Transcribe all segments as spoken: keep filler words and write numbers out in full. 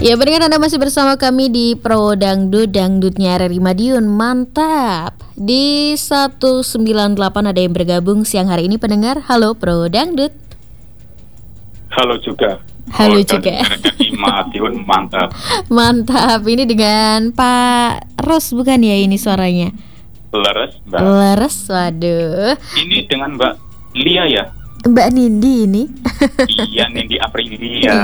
Ya, pendengar, Anda masih bersama kami di Pro Dangdut, Dangdutnya R R I Madiun. Mantap. Di seratus sembilan puluh delapan ada yang bergabung siang hari ini, pendengar. Halo Pro Dangdut. Halo juga. Halo juga. R R I Madiun, mantap. Mantap. Ini dengan Pak Ros bukan ya ini suaranya? Leres, Mbak. Leres, waduh. Ini dengan Mbak Lia ya? Mbak Nindi ini. Iya, Nindi Aprilia. Iya.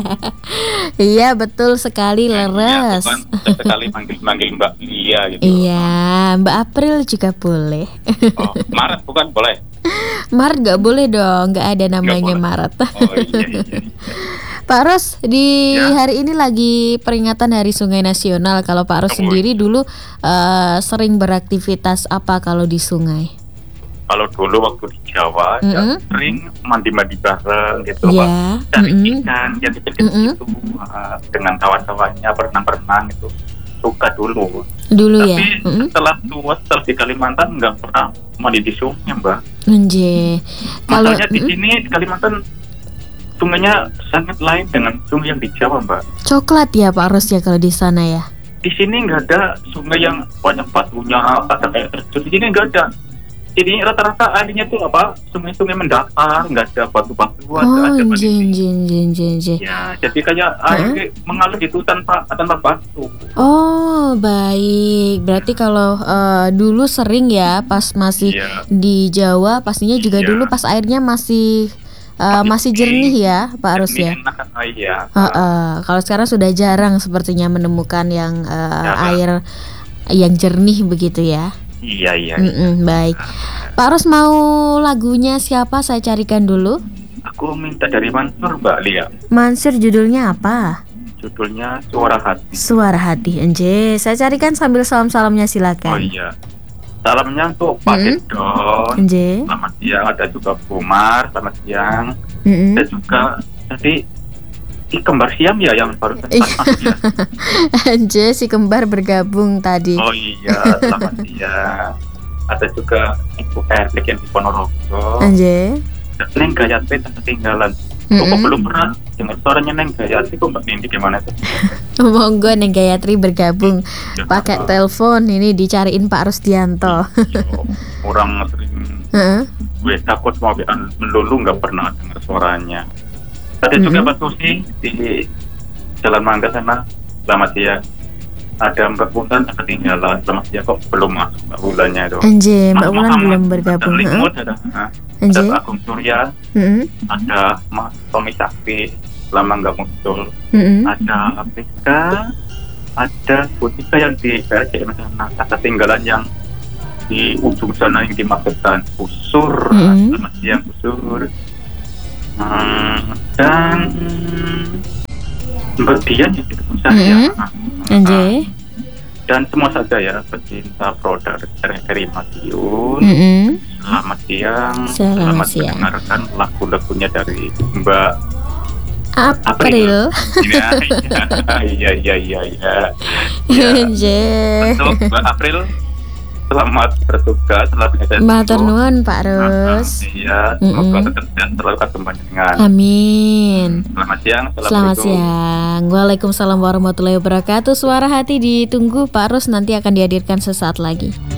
Iya, betul sekali, leres. Iya, bukan sekali manggil-manggil Mbak Lia gitu. Iya, Mbak April juga boleh. Oh, Maret bukan boleh? Maret gak boleh dong, gak ada namanya boleh. Maret. Oh iya, iya, iya. Pak Ros, di Ya. hari ini lagi peringatan Hari Sungai Nasional. Kalau Pak Ros Oh, sendiri dulu eh, sering beraktivitas apa kalau di sungai? Kalau dulu waktu di Jawa ya, Mm-mm. sering mandi-mandi bareng gitu, Iya, Pak. Cari mm-mm. ikan, yang kecil-kecil Mm-mm. itu uh, dengan kawan-kawannya berenang-berenang itu suka dulu. Dulu ya. Tapi Mm-mm. setelah tua, setelah di Kalimantan nggak pernah mandi di sungai, Mbak. Nje. Kalau Masalahnya di mm-mm. sini di Kalimantan sungainya sangat lain dengan sungai yang di Jawa, Mbak. coklat ya Pak Ros ya kalau di sana ya. Di sini nggak ada sungai yang banyak batunya, ada kayak terjun. Di sini nggak ada. Jadi rata-rata airnya tuh apa? Sungai-sungai mendatar, nggak ada batu-batuan, nggak Oh, ada nje batu. nje nje nje nje. Ya, jadi kayak air mengalir gitu tanpa tanpa batu. Oh, baik. Berarti kalau eh, dulu sering ya pas masih Iya. di Jawa, pastinya juga Iya. dulu pas airnya masih eh, masih jernih ya, Pak Ros ya. Jernih, enak, ah, iya. Heeh. Kalau sekarang sudah jarang sepertinya menemukan yang eh, Jarang. air yang jernih begitu ya. Iya, iya. Mm-mm, baik. Pak Ros mau lagunya siapa? Saya carikan dulu. Aku minta dari Mansur, Mbak Lia. Mansur, judulnya apa? Judulnya Suara Hati. Suara Hati. Enje, saya carikan sambil salam-salamnya Oh silakan. iya. Salamnya untuk Pak Mm-mm. Edon. Enje. Selamat siang. Ada juga Bumar. Selamat siang. Mm-mm. Dan juga tadi si kembar Siam ya yang baru sempat Iya. masuk ya. Enje, si kembar bergabung tadi. Oh iya, selamat siang. Ada juga Ibu Erlik yang di Ponorogo. Enje. Neng Gayatri tak ketinggalan. Mm-mm. Kok belum pernah dengar suaranya Neng Gayatri, kok Mbak Nindi gimana tuh? Monggo Neng Gayatri bergabung Ya, pakai apa? telepon ini dicariin Pak Rusdianto. Yo, orang sering Heeh. gue takut mau bian melulu nggak pernah dengar suaranya. Ada juga Mm-mm. Pak Susi di Jalan Mangga sana. Selamat siang. Ada Mbak Bulan tak ketinggalan. Selamat siang, kok belum masuk Mbak Bulannya itu. Enje, Mbak Mas Wulan Muhammad, belum bergabung. Ada Heeh. Lingmut, ada, nah, ada Enje. Pak Agung Surya, Heeh. ada Mas Tommy Sakti, lama nggak muncul. Heeh. Ada Afrika, ada Butika yang di P R J sana. Ada tinggalan yang di ujung sana yang dimaksudkan Busur. Mm-hmm. Selamat siang Busur. Hmm, dan Mbak Dian yang di ketemu saya. Mm-hmm. Enje. Dan semua saja ya pecinta produk R R I Madiun. Heeh. Selamat siang. Selamat siang. mendengarkan lagu-lagunya dari Mbak April. Iya, iya, iya, iya, iya. Ya, Enje. untuk Mbak April, selamat bertugas, selamat bertugas. Matur nuwun Pak Ros. Iya, Mm-mm. semoga tetap selalu ketemu dengan. Amin. Selamat siang. Selamat Assalamualaikum. siang. Waalaikumsalam warahmatullahi wabarakatuh. Suara Hati ditunggu Pak Ros, nanti akan dihadirkan sesaat lagi.